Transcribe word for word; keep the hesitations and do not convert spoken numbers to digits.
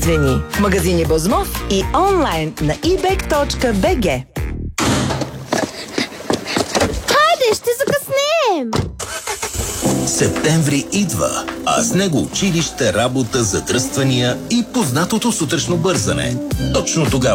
качествени в магазини Бозмов и онлайн на и бек точка би джи. Хайде, ще закъснеем! Септември идва, а с него училище, работа, задръствания и познатото сутрешно бързане. Точно тогава